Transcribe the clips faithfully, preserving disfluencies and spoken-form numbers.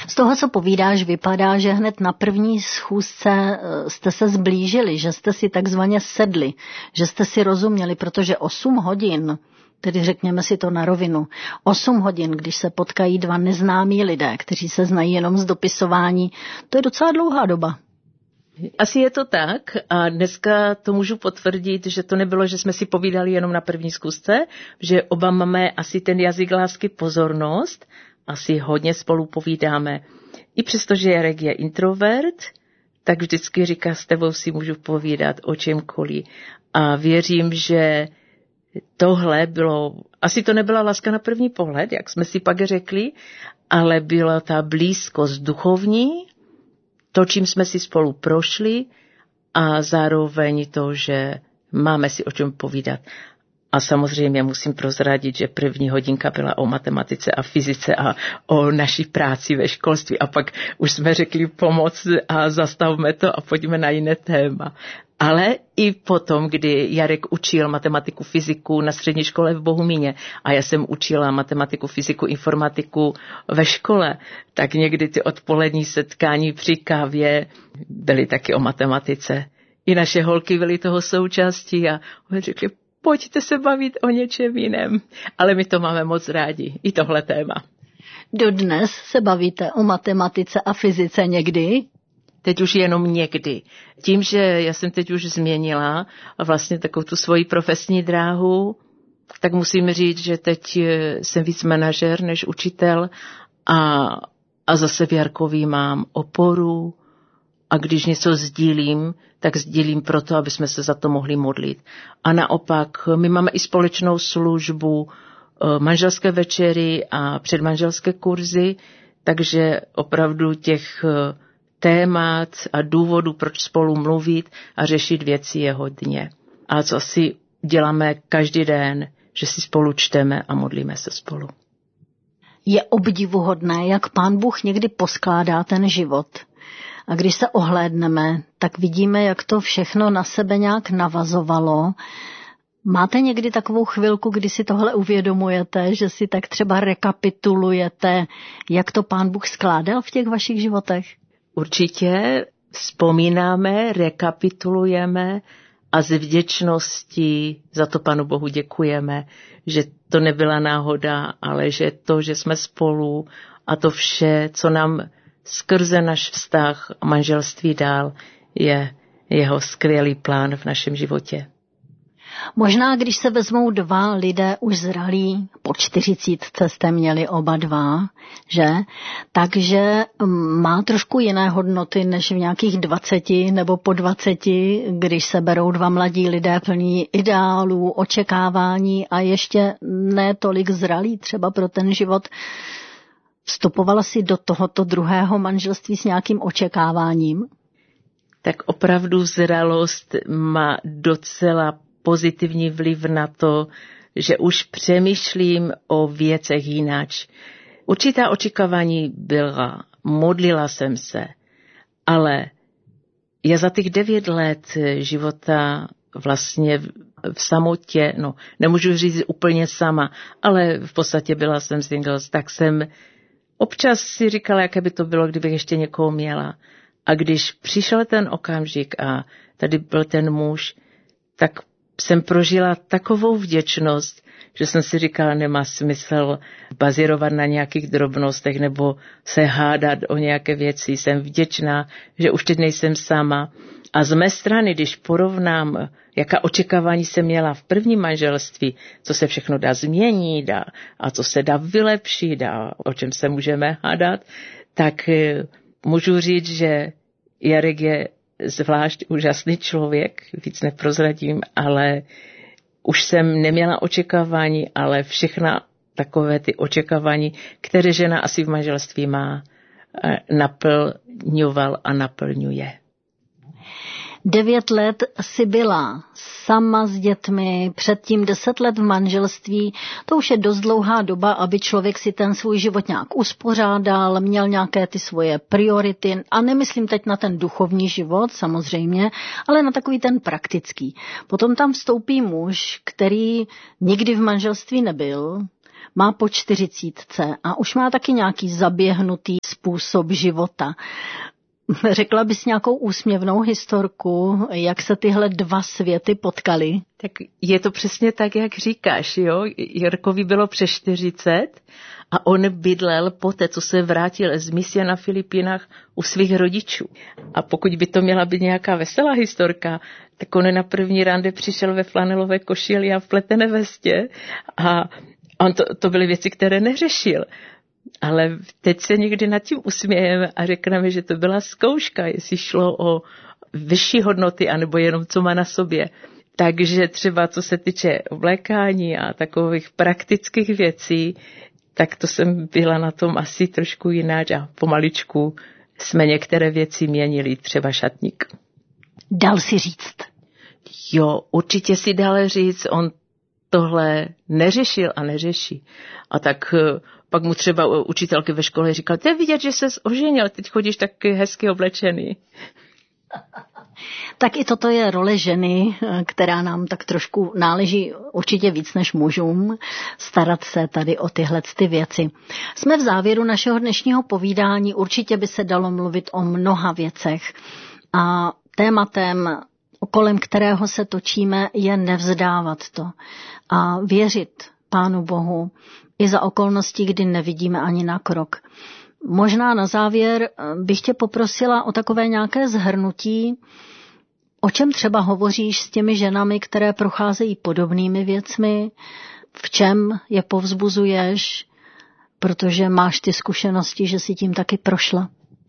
Z toho, co povídáš, vypadá, že hned na první schůzce jste se zblížili, že jste si takzvaně sedli, že jste si rozuměli, protože osm hodin, tedy řekněme si to na rovinu, osm hodin, když se potkají dva neznámí lidé, kteří se znají jenom z dopisování, to je docela dlouhá doba. Asi je to tak a dneska to můžu potvrdit, že to nebylo, že jsme si povídali jenom na první zkusce, že oba máme asi ten jazyk lásky, pozornost, asi hodně spolu povídáme. I přesto, že Jarek je introvert, tak vždycky říká, s tebou si můžu povídat o čemkoliv. A věřím, že tohle bylo, asi to nebyla láska na první pohled, jak jsme si pak řekli, ale byla ta blízkost duchovní, to, čím jsme si spolu prošli a zároveň to, že máme si o čem povídat. A samozřejmě musím prozradit, že první hodinka byla o matematice a fyzice a o naší práci ve školství. A pak už jsme řekli pomoc a zastavme to a pojďme na jiné téma. Ale i potom, kdy Jarek učil matematiku, fyziku na střední škole v Bohumíně a já jsem učila matematiku, fyziku, informatiku ve škole, tak někdy ty odpolední setkání při kávě byly taky o matematice. I naše holky byly toho součástí a oni řekli, pojďte se bavit o něčem jiném. Ale my to máme moc rádi, i tohle téma. Dodnes se bavíte o matematice a fyzice někdy? Teď už jenom někdy. Tím, že já jsem teď už změnila vlastně takovou tu svoji profesní dráhu, tak musím říct, že teď jsem víc manažer než učitel a, a zase v Jarkovi mám oporu a když něco sdílím, tak sdílím proto, aby jsme se za to mohli modlit. A naopak, my máme i společnou službu, manželské večery a předmanželské kurzy, takže opravdu těch témat a důvodů, proč spolu mluvit a řešit věci je hodně. A co si děláme každý den, že si spolu čteme a modlíme se spolu. Je obdivuhodné, jak Pán Bůh někdy poskládá ten život. A když se ohlédneme, tak vidíme, jak to všechno na sebe nějak navazovalo. Máte někdy takovou chvilku, kdy si tohle uvědomujete, že si tak třeba rekapitulujete, jak to Pán Bůh skládal v těch vašich životech? Určitě vzpomínáme, rekapitulujeme a z vděčnosti za to Panu Bohu děkujeme, že to nebyla náhoda, ale že to, že jsme spolu a to vše, co nám skrze náš vztah a manželství dál, je jeho skvělý plán v našem životě. Možná, když se vezmou dva lidé už zralí, po čtyřicítce jste měli oba dva, že? Takže má trošku jiné hodnoty než v nějakých dvaceti nebo po dvaceti, když se berou dva mladí lidé plní ideálů, očekávání a ještě ne tolik zralí třeba pro ten život. Vstupovala si do tohoto druhého manželství s nějakým očekáváním? Tak opravdu zralost má docela pozitivní vliv na to, že už přemýšlím o věcech jináč. Určitá očekávání byla, modlila jsem se, ale já za těch devět let života vlastně v samotě, no nemůžu říct úplně sama, ale v podstatě byla jsem singles, tak jsem občas si říkala, jaké by to bylo, kdybych ještě někoho měla. A když přišel ten okamžik a tady byl ten muž, tak jsem prožila takovou vděčnost, že jsem si říkala, nemá smysl bazírovat na nějakých drobnostech nebo se hádat o nějaké věci. Jsem vděčná, že už teď nejsem sama. A z mé strany, když porovnám, jaká očekávání jsem měla v prvním manželství, co se všechno dá změnit a, a co se dá vylepšit a o čem se můžeme hádat, tak můžu říct, že Jarek je zvlášť úžasný člověk, víc neprozradím, ale už jsem neměla očekávání, ale všechna takové ty očekávání, které žena asi v manželství má, naplňoval a naplňuje. Devět let si byla sama s dětmi, předtím deset let v manželství. To už je dost dlouhá doba, aby člověk si ten svůj život nějak uspořádal, měl nějaké ty svoje priority. A nemyslím teď na ten duchovní život, samozřejmě, ale na takový ten praktický. Potom tam vstoupí muž, který nikdy v manželství nebyl, má po čtyřicítce a už má taky nějaký zaběhnutý způsob života. Řekla bys nějakou úsměvnou historku, jak se tyhle dva světy potkaly? Tak je to přesně tak, jak říkáš, jo. Jirkovi bylo přes čtyřicet a on bydlel poté, co se vrátil z misie na Filipínách u svých rodičů. A pokud by to měla být nějaká veselá historka, tak on na první rande přišel ve flanelové košili a v pletené vestě a on to, to byly věci, které neřešil. Ale teď se někdy nad tím usmějeme a řekneme, že to byla zkouška, jestli šlo o vyšší hodnoty, anebo jenom co má na sobě. Takže třeba co se týče oblékání a takových praktických věcí, tak to jsem byla na tom asi trošku jináč a pomaličku jsme některé věci měnili, třeba šatník. Dal si říct? Jo, určitě si dal říct, on tohle neřešil a neřeší. A tak pak mu třeba učitelky ve škole říkal, to je vidět, že ses oženil, teď chodíš taky hezky oblečený. Tak i toto je role ženy, která nám tak trošku náleží určitě víc než mužům, starat se tady o tyhle ty věci. Jsme v závěru našeho dnešního povídání, určitě by se dalo mluvit o mnoha věcech a tématem, kolem kterého se točíme, je nevzdávat to a věřit Pánu Bohu i za okolností, kdy nevidíme ani na krok. Možná na závěr bych tě poprosila o takové nějaké shrnutí, o čem třeba hovoříš s těmi ženami, které procházejí podobnými věcmi, v čem je povzbuzuješ, protože máš ty zkušenosti, že si tím taky prošla.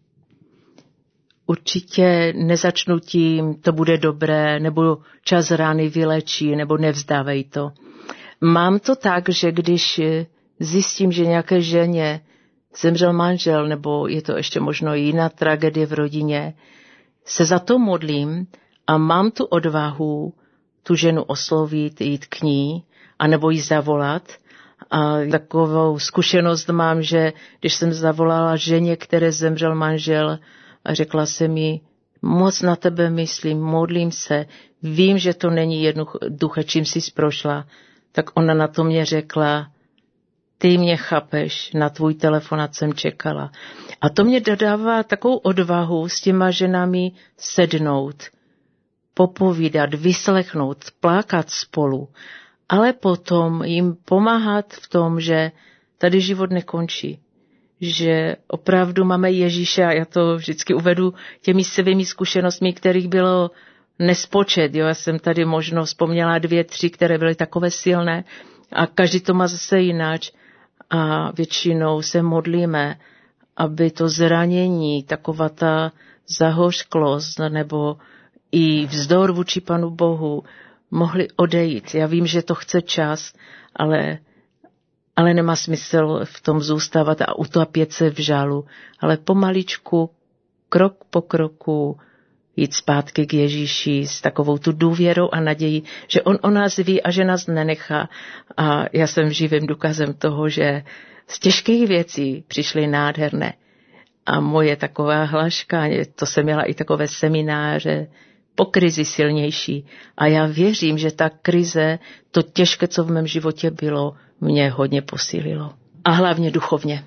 Určitě nezačnu tím, to bude dobré, nebo čas rány vylečí, nebo nevzdávej to. Mám to tak, že když zjistím, že nějaké ženě zemřel manžel, nebo je to ještě možno jiná tragédie v rodině, se za to modlím a mám tu odvahu tu ženu oslovit, jít k ní, anebo jí zavolat. A takovou zkušenost mám, že když jsem zavolala ženě, které zemřel manžel, a řekla jsem jí, moc na tebe myslím, modlím se, vím, že to není jednoduché, čím jsi prošla, tak ona na to mě řekla, ty mě chápeš, na tvůj telefonát jsem čekala. A to mě dodává takovou odvahu s těma ženami sednout, popovídat, vyslechnout, plákat spolu, ale potom jim pomáhat v tom, že tady život nekončí. Že opravdu máme Ježíše a já to vždycky uvedu těmi svými zkušenostmi, kterých bylo nespočet. Jo? Já jsem tady možno vzpomněla dvě, tři, které byly takové silné a každý to má zase jináč a většinou se modlíme, aby to zranění, taková ta zahořklost nebo i vzdor vůči Panu Bohu mohli odejít. Já vím, že to chce čas, ale ale nemá smysl v tom zůstávat a utopit se v žalu, ale pomaličku, krok po kroku jít zpátky k Ježíši s takovou tu důvěrou a nadějí, že on o nás ví a že nás nenechá. A já jsem živým důkazem toho, že z těžkých věcí přišly nádherné. A moje taková hlaška, to jsem měla i takové semináře, po krizi silnější. A já věřím, že ta krize, to těžké, co v mém životě bylo, mě hodně posílilo. A hlavně duchovně.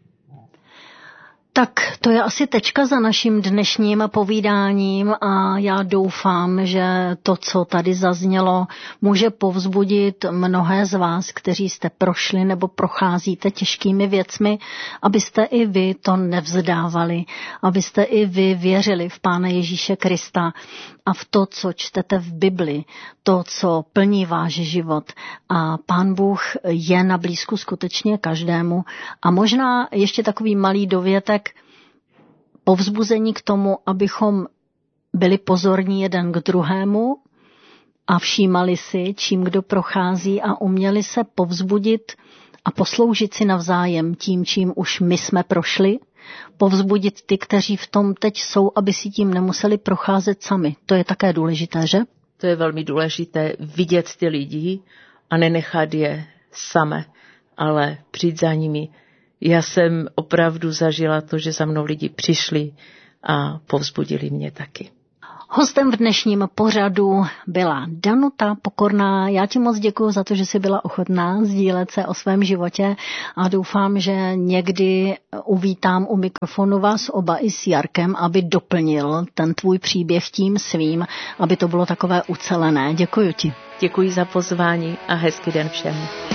Tak to je asi tečka za naším dnešním povídáním a já doufám, že to, co tady zaznělo, může povzbudit mnohé z vás, kteří jste prošli nebo procházíte těžkými věcmi, abyste i vy to nevzdávali, abyste i vy věřili v Pána Ježíše Krista a v to, co čtete v Bibli, to, co plní váš život. A Pán Bůh je na blízku skutečně každému. A možná ještě takový malý dovětek, povzbuzení k tomu, abychom byli pozorní jeden k druhému a všímali si, čím kdo prochází a uměli se povzbudit a posloužit si navzájem tím, čím už my jsme prošli, povzbudit ty, kteří v tom teď jsou, aby si tím nemuseli procházet sami. To je také důležité, že? To je velmi důležité vidět ty lidi a nenechat je same, ale přijít za nimi. Já jsem opravdu zažila to, že za mnou lidi přišli a povzbudili mě taky. Hostem v dnešním pořadu byla Danuta Pokorná. Já ti moc děkuji za to, že jsi byla ochotná sdílet se o svém životě a doufám, že někdy uvítám u mikrofonu vás oba i s Jarkem, aby doplnil ten tvůj příběh tím svým, aby to bylo takové ucelené. Děkuji ti. Děkuji za pozvání a hezký den všem.